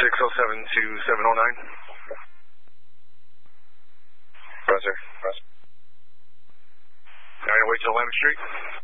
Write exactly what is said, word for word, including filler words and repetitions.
six oh seven to seven oh nine. Roger. Roger. nine oh eight to Lemon Street.